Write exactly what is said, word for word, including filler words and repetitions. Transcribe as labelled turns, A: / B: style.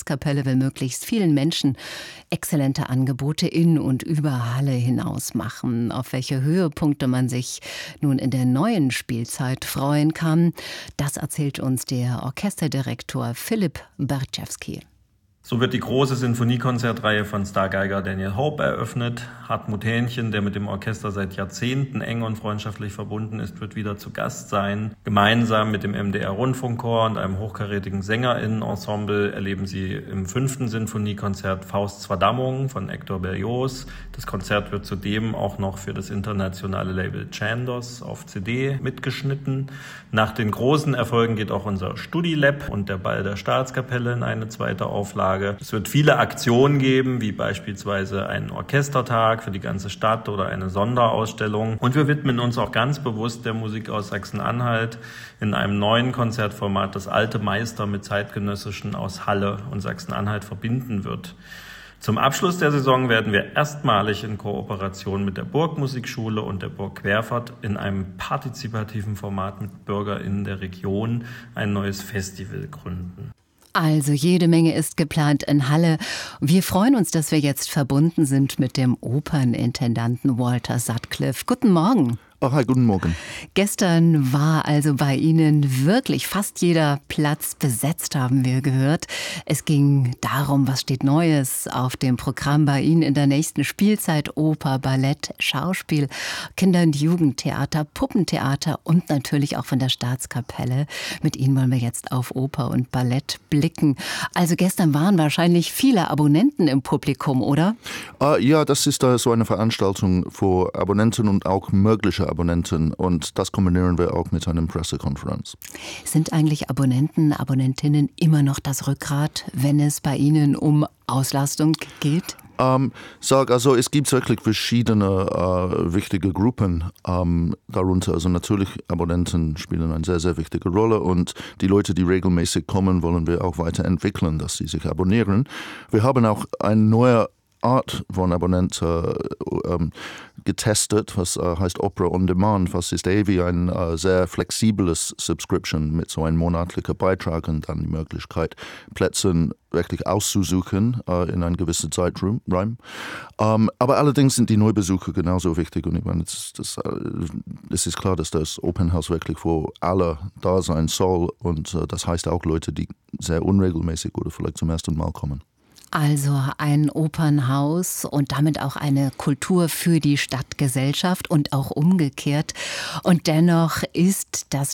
A: Staatskapelle will möglichst vielen Menschen exzellente Angebote in und über Halle hinaus machen. Auf welche Höhepunkte man sich nun in der neuen Spielzeit freuen kann, das erzählt uns der Orchesterdirektor Philipp Bartschewski.
B: So wird die große Sinfoniekonzertreihe von Stargeiger Daniel Hope eröffnet. Hartmut Hähnchen, der mit dem Orchester seit Jahrzehnten eng und freundschaftlich verbunden ist, wird wieder zu Gast sein. Gemeinsam mit dem M D R-Rundfunkchor und einem hochkarätigen SängerInnen-Ensemble erleben Sie im fünften Sinfoniekonzert Fausts Verdammung von Hector Berlioz. Das Konzert wird zudem auch noch für das internationale Label Chandos auf C D mitgeschnitten. Nach den großen Erfolgen geht auch unser Studi-Lab und der Ball der Staatskapelle in eine zweite Auflage. Es wird viele Aktionen geben, wie beispielsweise einen Orchestertag für die ganze Stadt oder eine Sonderausstellung. Und wir widmen uns auch ganz bewusst der Musik aus Sachsen-Anhalt in einem neuen Konzertformat, das alte Meister mit zeitgenössischen aus Halle und Sachsen-Anhalt verbinden wird. Zum Abschluss der Saison werden wir erstmalig in Kooperation mit der Burgmusikschule und der Burg Querfurt in einem partizipativen Format mit BürgerInnen der Region ein neues Festival gründen.
A: Also jede Menge ist geplant in Halle. Wir freuen uns, dass wir jetzt verbunden sind mit dem Opernintendanten Walter Sutcliffe. Guten Morgen.
C: Oh, hi, guten Morgen.
A: Gestern war also bei Ihnen wirklich fast jeder Platz besetzt, haben wir gehört. Es ging darum, was steht Neues auf dem Programm bei Ihnen in der nächsten Spielzeit. Oper, Ballett, Schauspiel, Kinder- und Jugendtheater, Puppentheater und natürlich auch von der Staatskapelle. Mit Ihnen wollen wir jetzt auf Oper und Ballett blicken. Also gestern waren wahrscheinlich viele Abonnenten im Publikum, oder?
C: Uh, ja, das ist uh, so eine Veranstaltung für Abonnenten und auch mögliche Abonnenten und das kombinieren wir auch mit einer Pressekonferenz.
A: Sind eigentlich Abonnenten, Abonnentinnen immer noch das Rückgrat, wenn es bei Ihnen um Auslastung geht?
C: Um, sag, also es gibt wirklich verschiedene uh, wichtige Gruppen um, darunter. Also natürlich Abonnenten spielen eine sehr, sehr wichtige Rolle und die Leute, die regelmäßig kommen, wollen wir auch weiterentwickeln, dass sie sich abonnieren. Wir haben auch eine neue Art von Abonnenten äh, ähm, getestet, was äh, heißt Opera on Demand, was ist eh wie ein äh, sehr flexibles Subscription mit so einem monatlichen Beitrag und dann die Möglichkeit, Plätze wirklich auszusuchen äh, in einem gewissen Zeitraum. Ähm, aber allerdings sind die Neubesucher genauso wichtig und ich meine, es, das, äh, es ist klar, dass das Open House wirklich für alle da sein soll und äh, das heißt auch Leute, die sehr unregelmäßig oder vielleicht zum ersten Mal kommen.
A: Also ein Opernhaus und damit auch eine Kultur für die Stadtgesellschaft und auch umgekehrt. Und dennoch ist das